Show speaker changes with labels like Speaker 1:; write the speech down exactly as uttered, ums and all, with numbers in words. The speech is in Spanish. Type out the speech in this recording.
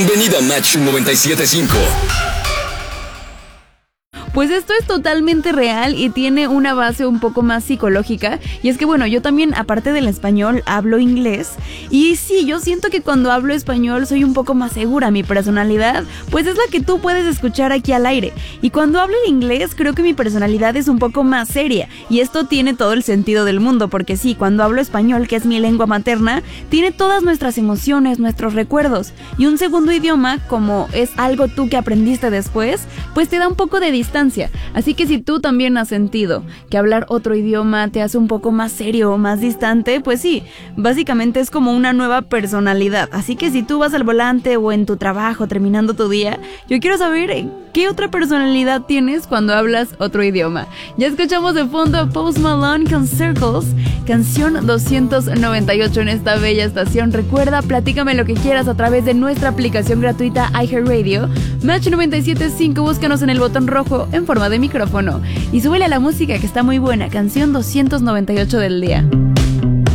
Speaker 1: Bienvenido a Match noventa y siete punto cinco.
Speaker 2: Pues esto es totalmente real y tiene una base un poco más psicológica. Y es que bueno, yo también, aparte del español, hablo inglés. Y sí, yo siento que cuando hablo español soy un poco más segura. Mi personalidad, pues es la que tú puedes escuchar aquí al aire. Y cuando hablo el inglés, creo que mi personalidad es un poco más seria. Y esto tiene todo el sentido del mundo, porque sí, cuando hablo español, que es mi lengua materna, tiene todas nuestras emociones, nuestros recuerdos. Y un segundo idioma, como es algo tú que aprendiste después, pues te da un poco de distancia. Así que si tú también has sentido que hablar otro idioma te hace un poco más serio o más distante, pues sí, básicamente es como una nueva personalidad. Así que si tú vas al volante o en tu trabajo terminando tu día, yo quiero saber qué otra personalidad tienes cuando hablas otro idioma. Ya escuchamos de fondo a Post Malone con Circles, canción doscientos noventa y ocho en esta bella estación. Recuerda, platícame lo que quieras a través de nuestra aplicación gratuita iHeartRadio. Match noventa y siete punto cinco, búscanos en el botón rojo en forma de micrófono y súbele a la música que está muy buena, canción doscientos noventa y ocho del día.